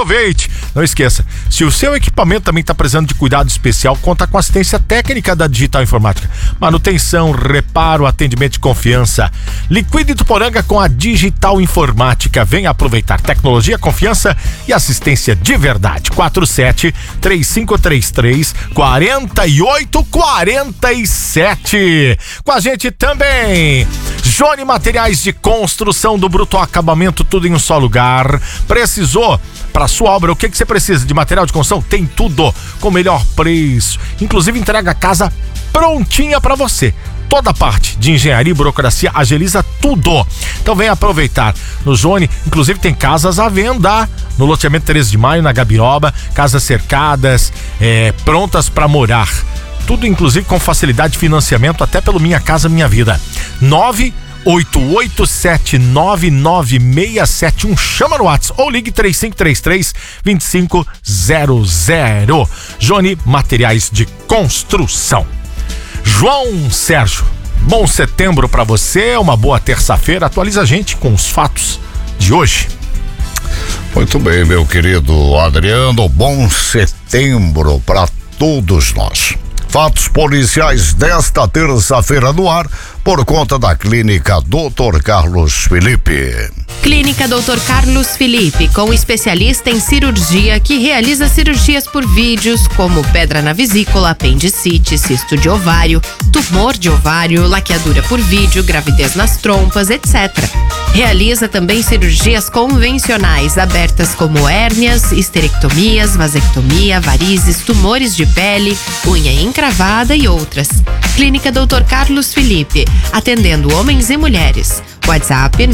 aproveite. Não esqueça, se o seu equipamento também está precisando de cuidado especial, conta com assistência técnica da Digital Informática. Manutenção, reparo, atendimento de confiança. Liquide Ituporanga com a Digital Informática. Venha aproveitar tecnologia, confiança e assistência de verdade. 47-3533-4847. Com a gente também Johnny Materiais de Construção, do bruto ao acabamento, tudo em um só lugar. Precisou para sua obra, o que você precisa de material de construção? Tem tudo com o melhor preço. Inclusive entrega a casa prontinha para você. Toda a parte de engenharia e burocracia agiliza tudo. Então vem aproveitar. No Johnny, inclusive tem casas à venda. No loteamento 13 de Maio, na Gabiroba, casas cercadas, prontas para morar. Tudo inclusive com facilidade de financiamento, até pelo Minha Casa Minha Vida. 988799671. Chama no WhatsApp ou ligue 3533-2500. Johnny Materiais de Construção. João Sérgio, bom setembro pra você, uma boa terça-feira. Atualiza a gente com os fatos de hoje. Muito bem, meu querido Adriano, bom setembro pra todos nós. Fatos policiais desta terça-feira no ar, por conta da Clínica Dr. Carlos Felipe. Clínica Dr. Carlos Felipe, com especialista em cirurgia que realiza cirurgias por vídeos, como pedra na vesícula, apendicite, cisto de ovário, tumor de ovário, laqueadura por vídeo, gravidez nas trompas, etc. Realiza também cirurgias convencionais, abertas como hérnias, histerectomias, vasectomia, varizes, tumores de pele, unha encravada e outras. Clínica Dr. Carlos Felipe, atendendo homens e mulheres. WhatsApp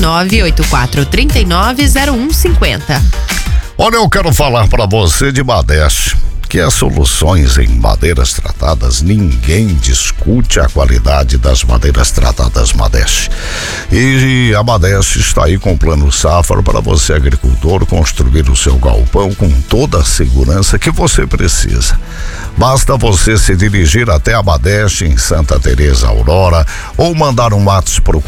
984390150. Olha, eu quero falar para você de Madeste, que as soluções em madeiras tratadas, ninguém discute a qualidade das madeiras tratadas Madeste. E a Madeste está aí com o Plano Safra para você, agricultor, construir o seu galpão com toda a segurança que você precisa. Basta você se dirigir até a Madeste em Santa Teresa Aurora ou mandar um WhatsApp para o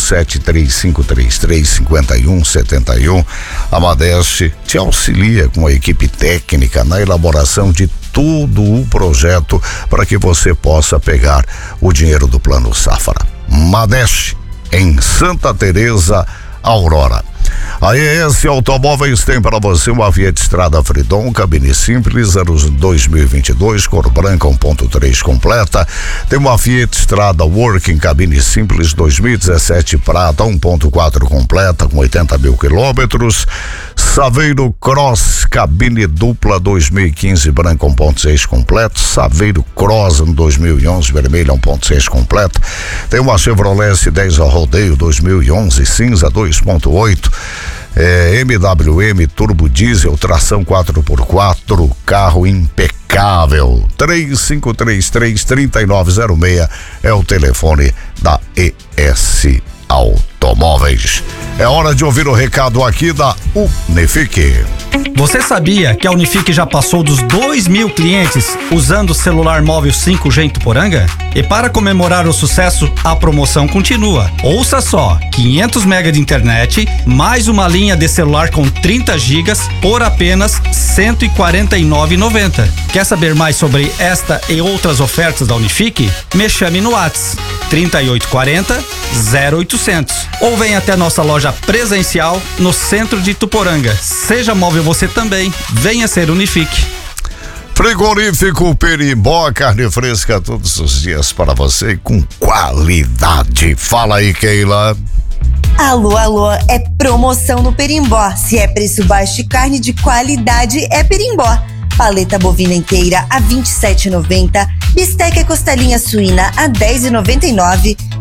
47-3533-5171. A Madeste te auxilia com a equipe técnica na elaboração de todo o projeto para que você possa pegar o dinheiro do Plano Safra. Madeste em Santa Teresa Aurora. A ES Automóveis tem para você uma Fiat Strada Freedom, cabine simples, anos 2022, cor branca 1.3 completa. Tem uma Fiat Strada Working, cabine simples 2017 prata 1.4 completa, com 80 mil quilômetros. Saveiro Cross, cabine dupla 2015 branca 1.6 completo. Saveiro Cross 2011 vermelha 1.6 completa. Tem uma Chevrolet S10 a rodeio 2011 cinza 2.8. MWM Turbo Diesel, tração 4x4, carro impecável. 3533-3906 é o telefone da ES Automóveis. É hora de ouvir o recado aqui da Unifique. Você sabia que a Unifique já passou dos 2.000 clientes usando o celular móvel 5G em Ituporanga? E para comemorar o sucesso, a promoção continua. Ouça só, 500 MB de internet, mais uma linha de celular com 30 GB por apenas R$ 149,90. Quer saber mais sobre esta e outras ofertas da Unifique? Me chame no WhatsApp 3840-0800 ou venha até nossa loja presencial no centro de Ituporanga. Seja móvel você também, venha ser Unifique. Frigorífico Perimbó, carne fresca todos os dias para você com qualidade. Fala aí, Keila. Alô, é promoção no Perimbó. Se é preço baixo de carne de qualidade, é Perimbó. Paleta bovina inteira a R$ 27,90, bisteca e costelinha suína a R$ 10,99,